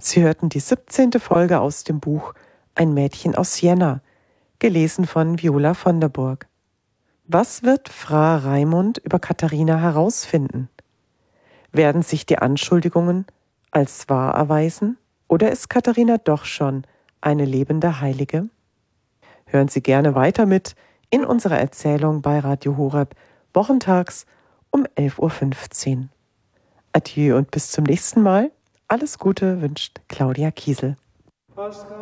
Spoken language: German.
Sie hörten die 17. Folge aus dem Buch Ein Mädchen aus Siena, gelesen von Viola von der Burg. Was wird Fra Raimund über Katharina herausfinden? Werden sich die Anschuldigungen als wahr erweisen oder ist Katharina doch schon eine lebende Heilige? Hören Sie gerne weiter mit in unserer Erzählung bei Radio Horeb, wochentags um 11.15 Uhr. Adieu und bis zum nächsten Mal. Alles Gute wünscht Claudia Kiesel.